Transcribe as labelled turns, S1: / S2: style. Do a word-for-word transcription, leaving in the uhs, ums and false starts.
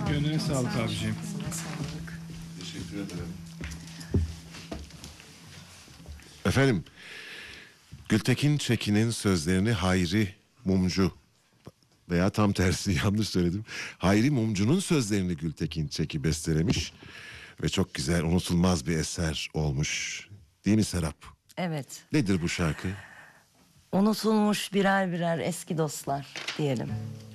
S1: Gönlüne sağlık abiciğim.
S2: Teşekkür ederim. Efendim, Gültekin Çekin'in sözlerini Hayri Mumcu veya tam tersi yanlış söyledim. Hayri Mumcu'nun sözlerini Gültekin Çeki bestelemiş ve çok güzel, unutulmaz bir eser olmuş. Değil mi Serap?
S3: Evet.
S2: Nedir bu şarkı?
S3: Unutulmuş birer birer eski dostlar diyelim.